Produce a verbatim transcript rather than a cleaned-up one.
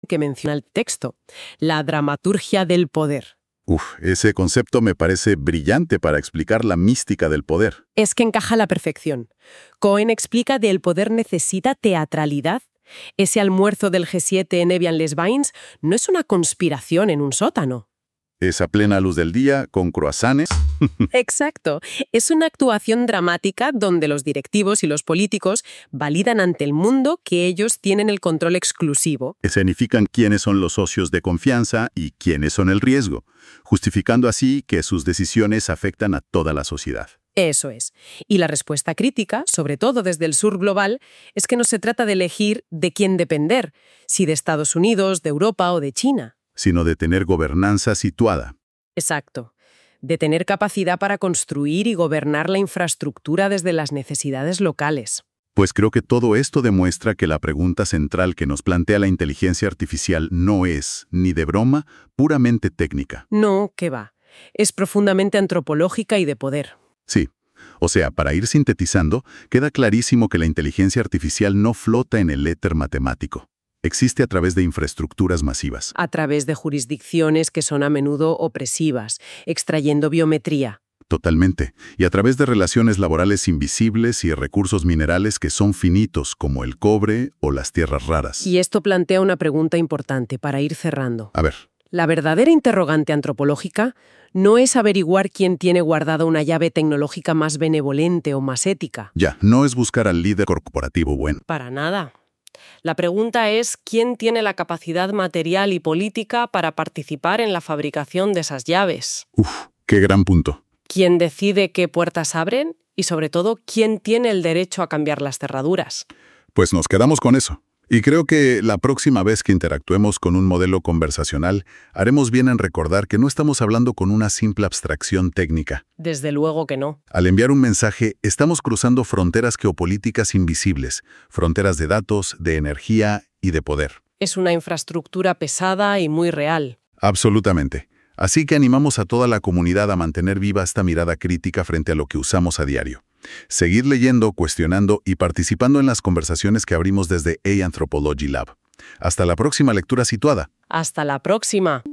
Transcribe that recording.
que menciona el texto, la dramaturgia del poder. Uf, ese concepto me parece brillante para explicar la mística del poder. Es que encaja a la perfección. Cohen explica que el poder necesita teatralidad. Ese almuerzo del G siete en Evian-les-Bains no es una conspiración en un sótano. Es a plena luz del día, con croissants. Exacto. Es una actuación dramática donde los directivos y los políticos validan ante el mundo que ellos tienen el control exclusivo. Escenifican quiénes son los socios de confianza y quiénes son el riesgo, justificando así que sus decisiones afectan a toda la sociedad. Eso es. Y la respuesta crítica, sobre todo desde el sur global, es que no se trata de elegir de quién depender, si de Estados Unidos, de Europa o de China. Sino de tener gobernanza situada. Exacto. De tener capacidad para construir y gobernar la infraestructura desde las necesidades locales. Pues creo que todo esto demuestra que la pregunta central que nos plantea la inteligencia artificial no es, ni de broma, puramente técnica. No, ¿qué va? Es profundamente antropológica y de poder. Sí. O sea, para ir sintetizando, queda clarísimo que la inteligencia artificial no flota en el éter matemático. Existe a través de infraestructuras masivas. A través de jurisdicciones que son a menudo opresivas, extrayendo biometría. Totalmente. Y a través de relaciones laborales invisibles y recursos minerales que son finitos, como el cobre o las tierras raras. Y esto plantea una pregunta importante para ir cerrando. A ver. La verdadera interrogante antropológica no es averiguar quién tiene guardada una llave tecnológica más benevolente o más ética. Ya, no es buscar al líder corporativo bueno. Para nada. La pregunta es quién tiene la capacidad material y política para participar en la fabricación de esas llaves. Uf, qué gran punto. ¿Quién decide qué puertas abren? Y sobre todo, ¿quién tiene el derecho a cambiar las cerraduras? Pues nos quedamos con eso. Y creo que la próxima vez que interactuemos con un modelo conversacional, haremos bien en recordar que no estamos hablando con una simple abstracción técnica. Desde luego que no. Al enviar un mensaje, estamos cruzando fronteras geopolíticas invisibles, fronteras de datos, de energía y de poder. Es una infraestructura pesada y muy real. Absolutamente. Así que animamos a toda la comunidad a mantener viva esta mirada crítica frente a lo que usamos a diario. Seguir leyendo, cuestionando y participando en las conversaciones que abrimos desde A Anthropology Lab. Hasta la próxima lectura situada. Hasta la próxima.